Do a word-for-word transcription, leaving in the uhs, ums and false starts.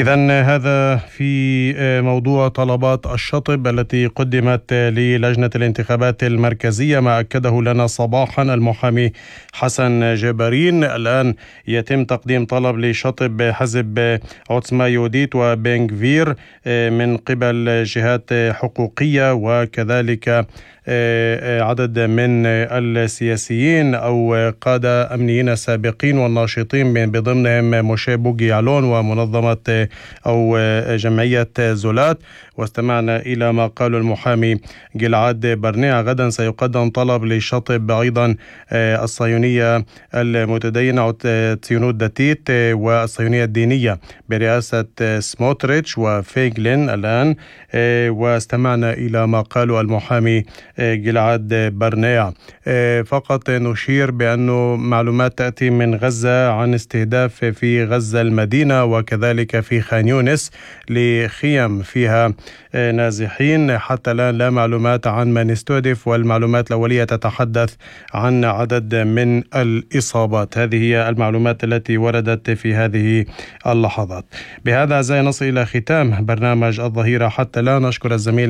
إذن هذا في موضوع طلبات الشطب التي قدمت للجنة الانتخابات المركزية، ما أكده لنا صباحا المحامي حسن جبارين. الآن يتم تقديم طلب لشطب حزب عوتسما يوديت وبنغفير من قبل جهات حقوقية، وكذلك عدد من السياسيين أو قادة أمنيين سابقين والناشطين بضمنهم موشي بوغي علون ومنظمة أو جمعية زولات. واستمعنا إلى ما قال المحامي جلعاد برنيع. غدا سيقدم طلب لشطب أيضا الصهيونية المتدينة تسيونوت داتيت والصهيونية الدينية برئاسة سموتريتش وفيغلين الآن. واستمعنا إلى ما قاله المحامي جلعاد برنيع. فقط نشير بأنه معلومات تأتي من غزة عن استهداف في غزة المدينة وكذلك في خان يونس لخيم فيها نازحين. حتى الآن لا معلومات عن من استهدف، والمعلومات الأولية تتحدث عن عدد من الإصابات. هذه هي المعلومات التي وردت في هذه اللحظات. بهذا زي نصل إلى ختام برنامج الظهيرة حتى الآن. نشكر الزميل